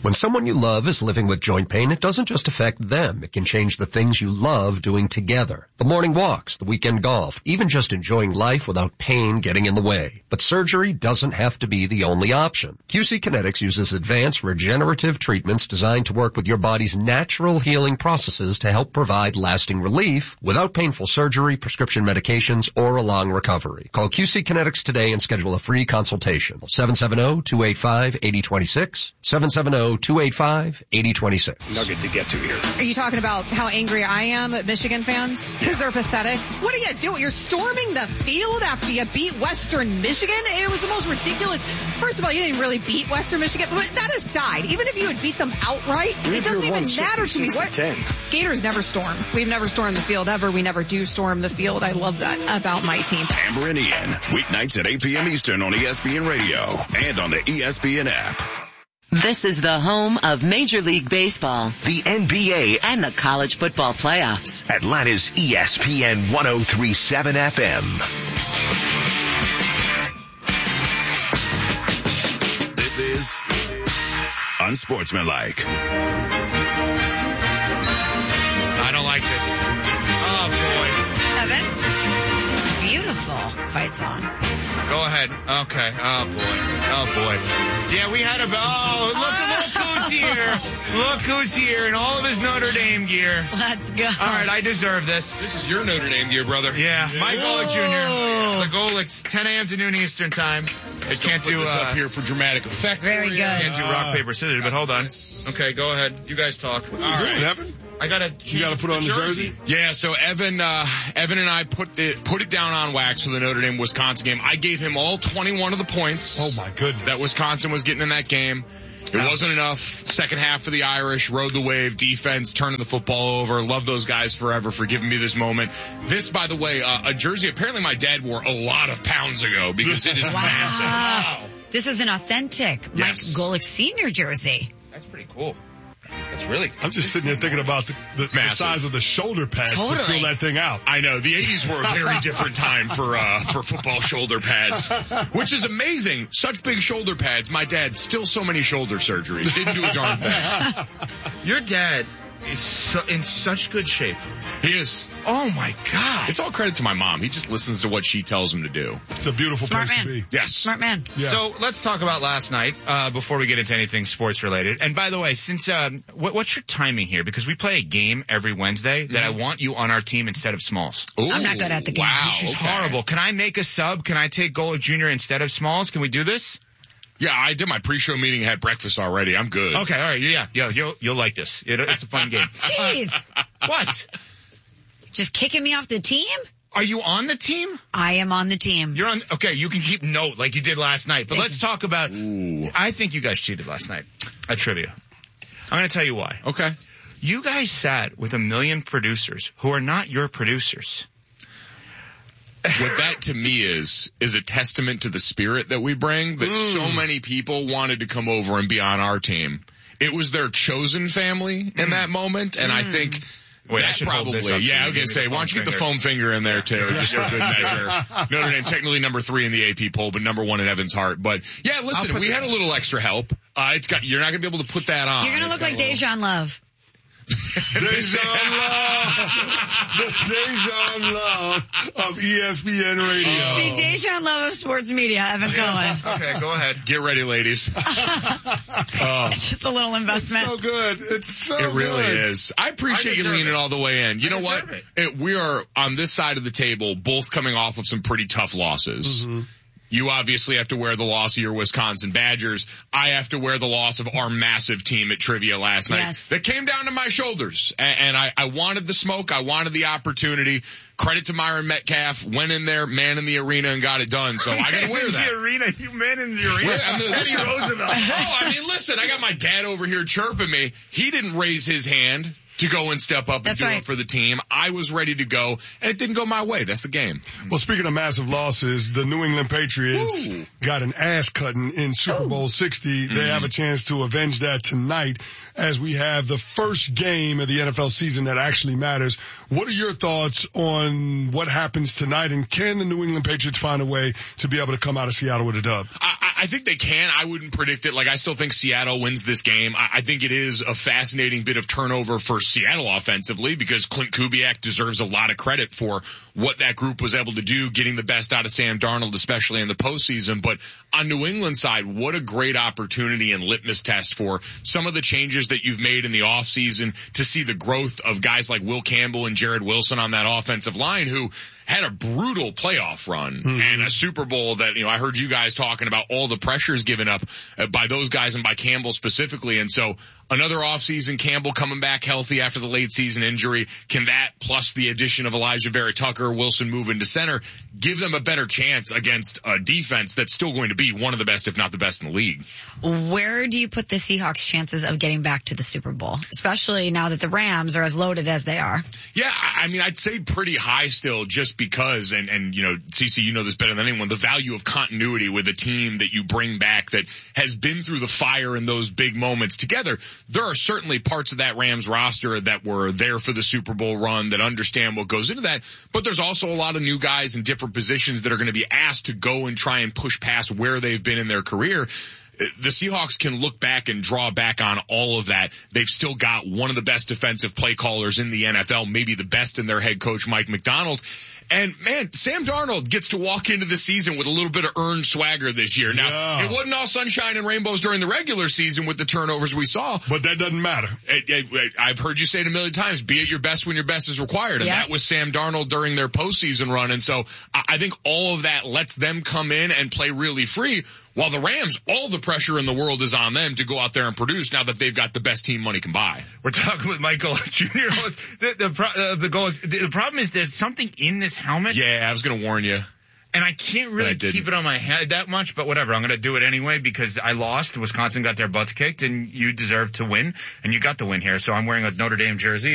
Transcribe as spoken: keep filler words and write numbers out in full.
When someone you love is living with joint pain, it doesn't just affect them. It can change the things you love doing together. The morning walks, the weekend golf, even just enjoying life without pain getting in the way. But surgery doesn't have to be the only option. Q C Kinetics uses advanced regenerative treatments designed to work with your body's natural healing processes to help provide lasting relief without painful surgery, prescription medications, or a long recovery. Call Q C Kinetics today and schedule a free consultation. seven seven zero, two eight five, eight zero two six, seven seven zero, two eight five, eight zero two six. Nugget to get to here. Are you talking about how angry I am at Michigan fans? Because yeah. they're pathetic. What are you doing? You're storming the field after you beat Western Michigan? It was the most ridiculous. First of all, you didn't really beat Western Michigan. But that aside, even if you had beat them outright, Even it doesn't even matter to me. What? Gators never storm. We've never stormed the field ever. We never do storm the field. I love that about my team. Amber and Ian, weeknights at eight p.m. Eastern on E S P N Radio and on the E S P N app. This is the home of Major League Baseball, the N B A, and the college football playoffs. Atlanta's E S P N one oh three point seven F M. This is Unsportsmanlike. I don't like this. Oh, boy. Evan? Beautiful fight song. Go ahead. Okay. Oh, boy. Oh, boy. Yeah, we had a... Oh, look, look who's here. Look who's here in all of his Notre Dame gear. Let's go. All right, I deserve this. This is your Notre Dame gear, brother. Yeah, yeah. Mike Golick Junior The Golick's ten a.m. to noon Eastern time. It can't do... this uh, up here for dramatic effect. Very good. Can't do rock, paper, scissors, but hold on. Okay, go ahead. You guys talk. What are you doing, Evan? I gotta. You gotta put on the jersey. jersey. Yeah. So Evan, uh, Evan and I put it put it down on wax for the Notre Dame Wisconsin game. I gave him all twenty-one of the points. Oh my goodness. That Wisconsin was getting in that game. It Ouch. wasn't enough. Second half for the Irish, rode the wave, defense, turning the football over. Love those guys forever for giving me this moment. This, by the way, uh, a jersey apparently my dad wore a lot of pounds ago because it is wow. massive. Wow. This is an authentic yes. Mike Golick Senior jersey. That's pretty cool. That's really I'm just sitting there thinking about the, the, the size of the shoulder pads totally. to fill that thing out. I know. The eighties were a very different time for uh for football shoulder pads, which is amazing. Such big shoulder pads. My dad, still so many shoulder surgeries. Didn't do a darn thing. Your dad is so, in such good shape. He is. Oh, my God. It's all credit to my mom. He just listens to what she tells him to do. It's a beautiful Smart place man. to be. Yes. Smart man. Yeah. So let's talk about last night uh before we get into anything sports related. And by the way, since uh, what, what's your timing here? Because we play a game every Wednesday that mm-hmm. I want you on our team instead of Smalls. Ooh, I'm not good at the game. Wow, She's okay. horrible. Can I make a sub? Can I take Golick Junior instead of Smalls? Can we do this? Yeah, I did my pre-show meeting, had breakfast already. I'm good. Okay, all right. Yeah, yeah, you'll, you'll like this. It, it's a fun game. Jeez. What? Just kicking me off the team? Are you on the team? I am on the team. You're on. Okay, you can keep note like you did last night. But Thank let's you. talk about. Ooh. I think you guys cheated last night at trivia. I'm going to tell you why. Okay. You guys sat with a million producers who are not your producers. What that to me is, is a testament to the spirit that we bring, that mm. so many people wanted to come over and be on our team. It was their chosen family in mm. that moment, and mm. I think Wait, that I should probably, hold this up yeah, I was you. going to say, why don't you get the finger. foam finger in there too, just for good measure. Notre Dame technically number three in the A P poll, but number one in Evan's heart. But yeah, listen, we had a little extra help. Uh, it's got, you're not going to be able to put that on. You're going to look like Dejan Love. Dejan Love. The Dejan Love of E S P N Radio. The Dejan Love of sports media, Evan Cohen. Okay, go ahead. Get ready, ladies. Oh. It's just a little investment. It's so good. It's so good. It really good. is. I appreciate I you leaning it. all the way in. You I know what? It. It, we are on this side of the table, both coming off of some pretty tough losses. Mm-hmm. You obviously have to wear the loss of your Wisconsin Badgers. I have to wear the loss of our massive team at trivia last night. Yes. That came down to my shoulders. And, and I, I wanted the smoke. I wanted the opportunity. Credit to Myron Metcalf. Went in there, man in the arena, and got it done. So I got to wear that. The arena, you man in the arena. I'm the, Teddy listen, Roosevelt. Oh, I mean, listen, I got my dad over here chirping me. He didn't raise his hand to go and step up and That's do right. it for the team. I was ready to go, and it didn't go my way. That's the game. Well, speaking of massive losses, the New England Patriots Ooh. got an ass cutting in Super Bowl sixty. They Mm-hmm. have a chance to avenge that tonight as we have the first game of the N F L season that actually matters. What are your thoughts on what happens tonight, and can the New England Patriots find a way to be able to come out of Seattle with a dub? I, I think they can. I wouldn't predict it. Like, I still think Seattle wins this game. I, I think it is a fascinating bit of turnover for Seattle offensively because Clint Kubiak deserves a lot of credit for what that group was able to do, getting the best out of Sam Darnold, especially in the postseason. But on New England's side, what a great opportunity and litmus test for some of the changes that you've made in the offseason to see the growth of guys like Will Campbell and Jared Wilson on that offensive line who had a brutal playoff run mm-hmm. and a Super Bowl that, you know, I heard you guys talking about all the pressures given up uh, by those guys and by Campbell specifically. And so another offseason, Campbell coming back healthy after the late season injury. Can that, plus the addition of Elijah Vera Tucker, Wilson moving to center, give them a better chance against a defense that's still going to be one of the best, if not the best in the league? Where do you put the Seahawks' chances of getting back to the Super Bowl, especially now that the Rams are as loaded as they are? Yeah, I mean, I'd say pretty high still, just because, and, and, you know, Cece, you know this better than anyone, the value of continuity with a team that you bring back that has been through the fire in those big moments together. There are certainly parts of that Rams roster that were there for the Super Bowl run that understand what goes into that, but there's also a lot of new guys in different positions that are going to be asked to go and try and push past where they've been in their career. The Seahawks can look back and draw back on all of that. They've still got one of the best defensive play callers in the N F L, maybe the best in their head coach, Mike McDonald. And, man, Sam Darnold gets to walk into the season with a little bit of earned swagger this year. Now, yeah. It wasn't all sunshine and rainbows during the regular season with the turnovers we saw. But that doesn't matter. It, it, I've heard you say it a million times, be at your best when your best is required. And yeah. that was Sam Darnold during their postseason run. And so I think all of that lets them come in and play really free, while the Rams, all the pressure in the world is on them to go out there and produce now that they've got the best team money can buy. We're talking with Michael Junior The, the, uh, the goal is, the problem is there's something in this helmet. Yeah, I was going to warn you. And I can't really I keep it on my head that much, but whatever. I'm going to do it anyway because I lost. Wisconsin got their butts kicked, and you deserve to win, and you got the win here. So I'm wearing a Notre Dame jersey.